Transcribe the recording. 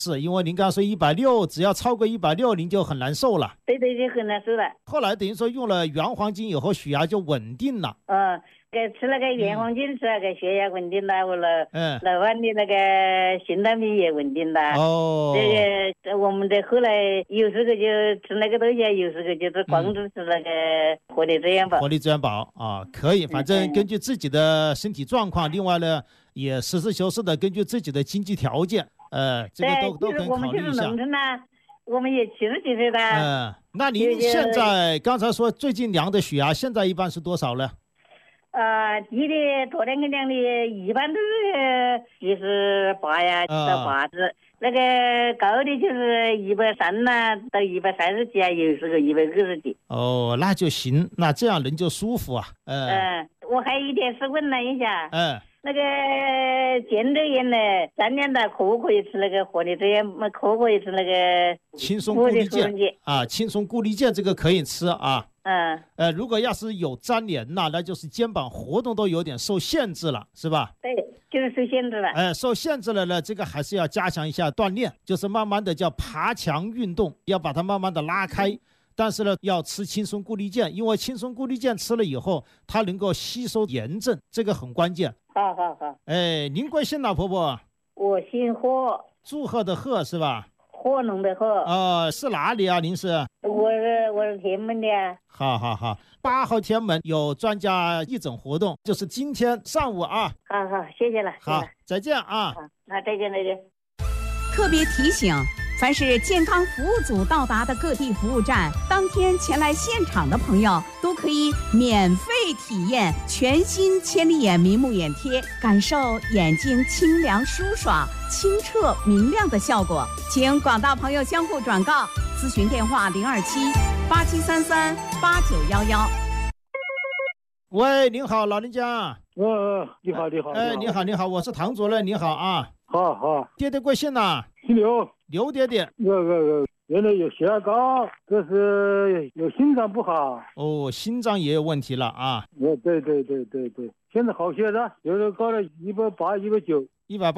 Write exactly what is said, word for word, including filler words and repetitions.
是因为您刚说一百六，只要超过一百六，您就很难受了。 对对，就很难受了。 后来等于说用了原黄金以后，血压就稳定了。 嗯，给吃那个原黄金，吃那个血压稳定了，我了， 嗯， 老伴的那个心脏病也稳定了。 哦， 这个我们的后来有时候就吃那个东西，有时候就是光是吃那个活力滋养宝。 活力滋养宝啊，可以，反正根据自己的身体状况，另外呢，也实事求是的根据自己的经济条件，呃，这个都都可以考虑一下。 农村呢，我们也七十几岁了。 嗯，那您现在刚才说最近量的血压，现在一般是多少呢？ 呃，低的昨天跟量的一般都是七十八呀，到八十。那个高的就是一百三呐，到一百三十几啊，有时候一百二十几。 哦，那就行，那这样人就舒服啊。 嗯、呃呃，我还有一点是问了一下。 嗯、呃。 那个肩周炎呢，三年的可不可以吃那个活力滋养？可不可以吃那个轻松固力健啊？轻松固力健这个可以吃啊。 嗯。 呃，如果要是有粘连呐，那就是肩膀活动都有点受限制了，是吧？ 对，就是受限制了。 呃，受限制了呢，这个还是要加强一下锻炼，就是慢慢的叫爬墙运动，要把它慢慢的拉开。但是呢，要吃轻松固力健，因为轻松固力健吃了以后，它能够吸收炎症，这个很关键。 好好好。 哎，您贵姓哪婆婆？ 我姓贺。 祝贺的贺是吧？ 贺农的贺。 呃，是哪里啊？您是？ 我是我是天门的。 好好好，八号天门有专家义诊活动，就是今天上午啊。 好好，谢谢了。 好，再见啊。 好，那再见再见。 特别提醒。凡是健康服务组到达的各地服务站，当天前来现场的朋友都可以免费体验全新千里眼明目眼贴，感受眼睛清凉舒爽、清澈明亮的效果。请广大朋友相互转告，咨询电话零二七八七三三八九幺幺。 喂，您好，老人家。 呃，你好，你好。 哎，你好，你好，我是唐主任，你好啊。 好好。 爹爹贵姓呐？ 姓刘。 刘爹爹。 那个原来有血压高，这是有心脏不好。 哦，心脏也有问题了啊。 呃，对对对对对，现在好些了，有的高了一百八、一百九。 一百八。